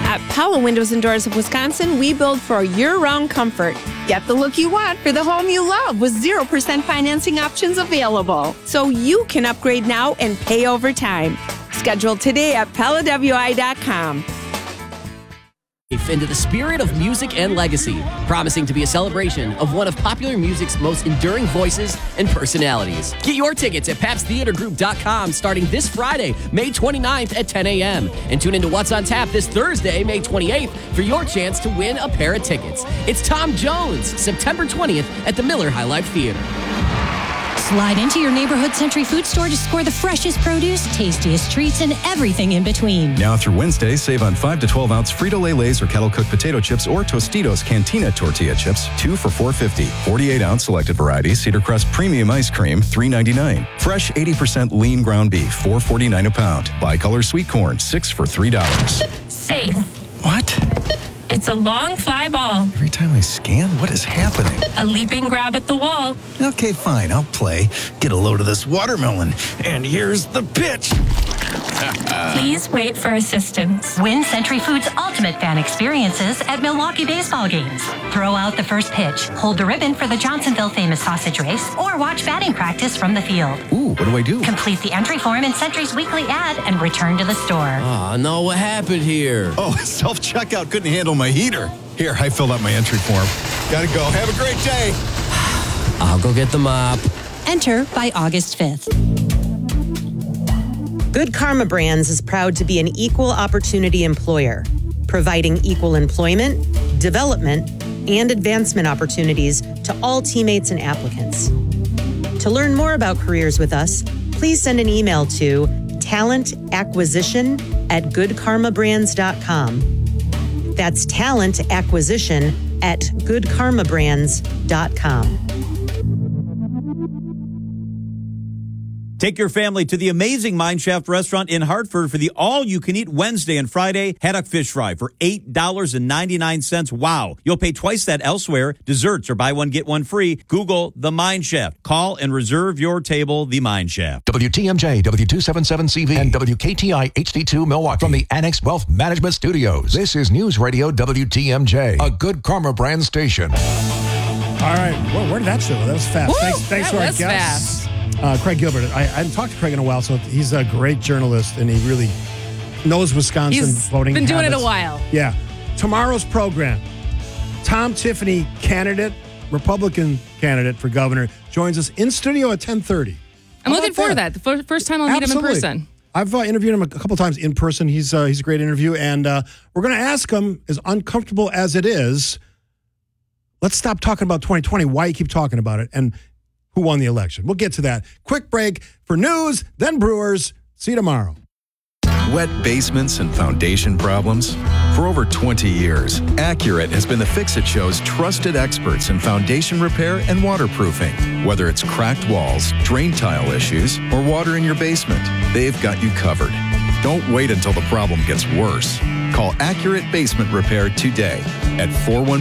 At Pella Windows and Doors of Wisconsin, we build for year-round comfort. Get the look you want for the home you love with 0% financing options available. So you can upgrade now and pay over time. Schedule today at PellaWI.com. Into the spirit of music and legacy, promising to be a celebration of one of popular music's most enduring voices and personalities. Get your tickets at PabstTheaterGroup.com starting this Friday, May 29th at 10 a.m. And tune into What's on Tap this Thursday, May 28th for your chance to win a pair of tickets. It's Tom Jones, September 20th at the Miller High Life Theater. Slide into your neighborhood Century Food Store to score the freshest produce, tastiest treats, and everything in between. Now through Wednesday, save on 5 to 12 ounce Frito-Lay Lay's or kettle cooked potato chips or Tostitos Cantina tortilla chips, 2 for $4.50. 48 ounce selected varieties Cedar Crest Premium Ice Cream, $3.99. Fresh 80% lean ground beef, $4.49 a pound. Bicolor sweet corn, 6 for $3. Safe. What? It's a long fly ball. Every time I scan, what is happening? A leaping grab at the wall. Okay, fine, I'll play. Get a load of this watermelon. And here's the pitch. Please wait for assistance. Win Century Foods' ultimate fan experiences at Milwaukee baseball games. Throw out the first pitch, hold the ribbon for the Johnsonville Famous Sausage Race, or watch batting practice from the field. Ooh, what do I do? Complete the entry form in Century's weekly ad and return to the store. Oh, no, what happened here? Oh, self-checkout couldn't handle my heater. Here, I filled out my entry form. Gotta go. Have a great day. I'll go get the mop. Enter by August 5th. Good Karma Brands is proud to be an equal opportunity employer, providing equal employment, development, and advancement opportunities to all teammates and applicants. To learn more about careers with us, please send an email to talentacquisition@goodkarmabrands.com. That's talentacquisition@goodkarmabrands.com. Take your family to the amazing Mineshaft restaurant in Hartford for the all-you-can-eat Wednesday and Friday haddock fish fry for $8.99. Wow. You'll pay twice that elsewhere. Desserts or buy one, get one free. Google The Mineshaft. Call and reserve your table, The Mineshaft. WTMJ, W277CV, and WKTI HD2 Milwaukee from the Annex Wealth Management Studios. This is News Radio WTMJ, a Good Karma brand station. All right. Well, where did that show? That was fast. Thanks to our guests. Craig Gilbert. I hadn't talked to Craig in a while, so he's a great journalist, and he really knows Wisconsin voting He's been doing habits. it a while. Yeah. Tomorrow's program, Tom Tiffany, Republican candidate for governor, joins us in studio at 10:30. I'm looking forward to that. The first time I'll meet him in person. I've interviewed him a couple times in person. He's a great interview, and we're going to ask him, as uncomfortable as it is, let's stop talking about 2020, why you keep talking about it, and who won the election. We'll get to that. Quick break for news, then Brewers. See you tomorrow. Wet basements and foundation problems? For over 20 years, Accurate has been the Fix-It Show's trusted experts in foundation repair and waterproofing. Whether it's cracked walls, drain tile issues, or water in your basement, they've got you covered. Don't wait until the problem gets worse. Call Accurate Basement Repair today at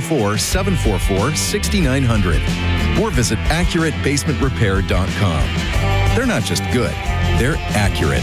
414-744-6900 or visit AccurateBasementRepair.com. They're not just good, they're accurate.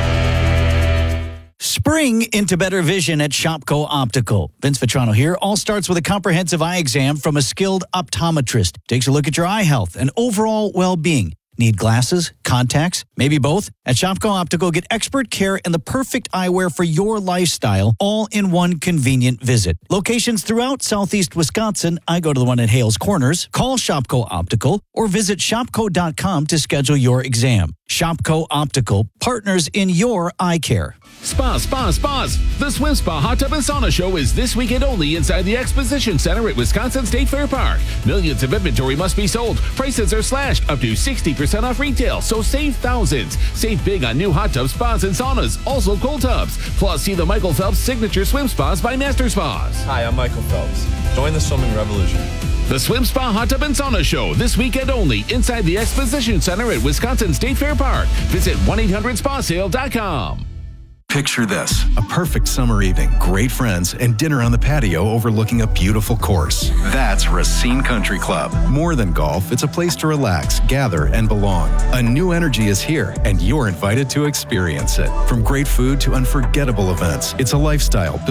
Spring into better vision at Shopko Optical. Vince Vitrano here. All starts with a comprehensive eye exam from a skilled optometrist. Takes a look at your eye health and overall well-being. Need glasses, contacts, maybe both? At Shopko Optical, get expert care and the perfect eyewear for your lifestyle, all in one convenient visit. Locations throughout southeast Wisconsin. I go to the one at Hales Corners. Call Shopko Optical or visit shopko.com to schedule your exam. Shopko Optical, partners in your eye care. Spas. The Swim Spa Hot Tub and Sauna Show is this weekend only inside the Exposition Center at Wisconsin State Fair Park. Millions of inventory must be sold. Prices are slashed up to 60% off retail, so save thousands. Save big on new hot tubs, spas, and saunas, also cold tubs. Plus, see the Michael Phelps Signature Swim Spas by Master Spas. Hi, I'm Michael Phelps. Join the swimming revolution. The Swim Spa Hot Tub and Sauna Show this weekend only inside the Exposition Center at Wisconsin State Fair Park. Visit 1-800-SPASale.com. Picture this, a perfect summer evening, great friends, and dinner on the patio overlooking a beautiful course. That's Racine Country Club. More than golf, it's a place to relax, gather, and belong. A new energy is here, and you're invited to experience it. From great food to unforgettable events, it's a lifestyle built